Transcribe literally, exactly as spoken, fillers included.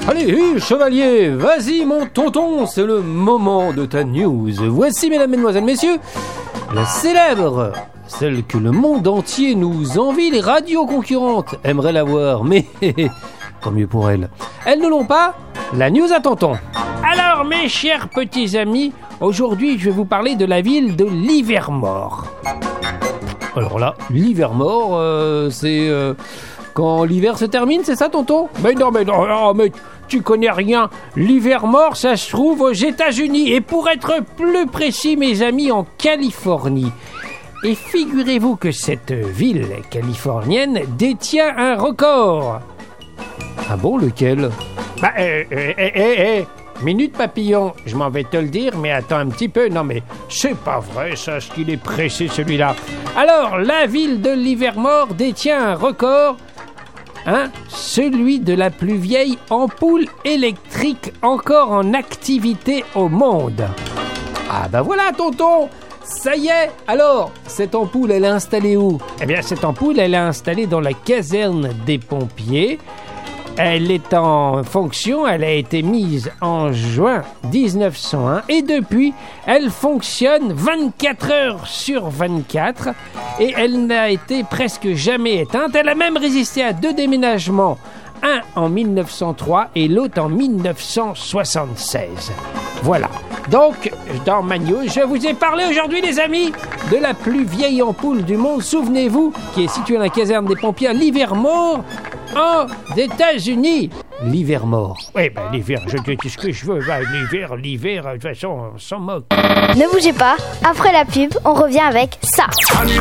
Allez, chevalier, vas-y mon tonton, c'est le moment de ta news. Voici, mesdames, mesdemoiselles, messieurs, la célèbre, celle que le monde entier nous envie, les radios concurrentes aimeraient la voir, mais tant mieux pour elles. Elles ne l'ont pas, la news à tonton. Alors, mes chers petits amis, aujourd'hui, je vais vous parler de la ville de Livermore. Alors là, Livermore, euh, c'est... Euh, quand l'hiver se termine, c'est ça, tonton? Mais non, mais non, non, mais tu connais rien. Livermore, ça se trouve aux États-Unis. Et pour être plus précis, mes amis, en Californie. Et figurez-vous que cette ville californienne détient un record. Ah bon, lequel? Bah, eh, eh, eh, eh, eh. Minute papillon, je m'en vais te le dire, mais attends un petit peu. Non mais, c'est pas vrai ça, ce qu'il est pressé celui-là. Alors, la ville de Livermore détient un record, hein, celui de la plus vieille ampoule électrique encore en activité au monde. Ah bah voilà, tonton, ça y est. Alors, cette ampoule, elle est installée où? Eh bien, cette ampoule, elle est installée dans la caserne des pompiers. Elle est en fonction, elle a été mise en juin dix-neuf cent un et depuis, elle fonctionne vingt-quatre heures sur vingt-quatre et elle n'a été presque jamais éteinte. Elle a même résisté à deux déménagements, un en mille neuf cent trois et l'autre en mille neuf cent soixante-seize. Voilà. Donc, dans ma news, je vous ai parlé aujourd'hui, les amis, de la plus vieille ampoule du monde, souvenez-vous, qui est située dans la caserne des pompiers à Livermore, aux États-Unis. Livermore. Oui, ben l'hiver, je dis ce que je veux. Ben, l'hiver, l'hiver, de toute façon, on s'en moque. Ne bougez pas, après la pub, on revient avec ça.